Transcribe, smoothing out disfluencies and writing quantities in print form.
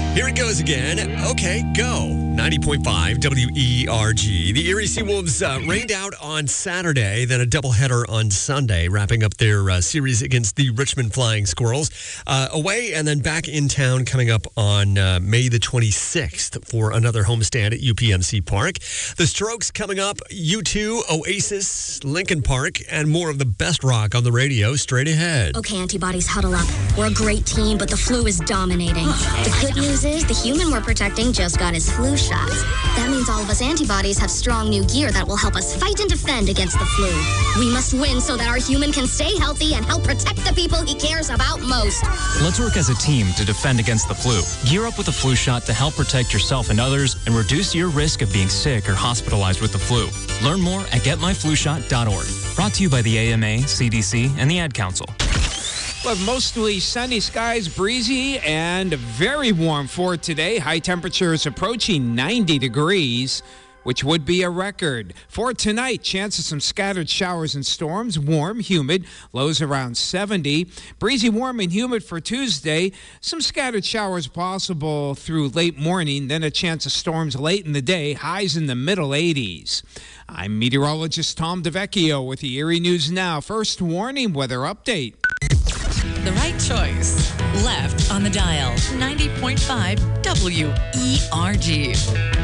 Here it goes again. Okay, go. 90.5 WERG. The Erie Seawolves rained out on Saturday, then a doubleheader on Sunday, wrapping up their series against the Richmond Flying Squirrels. Away and then back in town coming up on May the 26th for another homestand at UPMC Park. The Strokes coming up, U2, Oasis, Linkin Park, and more of the best rock on the radio straight ahead. Okay, antibodies, huddle up. We're a great team, but the flu is dominating. The good news is the human we're protecting just got his flu shots. That means all of us antibodies have strong new gear that will help us fight and defend against the flu. We must win so that our human can stay healthy and help protect the people he cares about most. Let's work as a team to defend against the flu. Gear up with a flu shot to help protect yourself and others and reduce your risk of being sick or hospitalized with the flu. Learn more at getmyflushot.org. Brought to you by the AMA, CDC, and the Ad Council. Well, mostly sunny skies, breezy, and very warm for today. High temperatures approaching 90 degrees, which would be a record. For tonight, chance of some scattered showers and storms. Warm, humid, lows around 70. Breezy, warm, and humid for Tuesday. Some scattered showers possible through late morning, then a chance of storms late in the day. Highs in the middle 80s. I'm meteorologist Tom DeVecchio with the Erie News Now. First warning weather update. The right choice. Left on the dial. 90.5 WERG.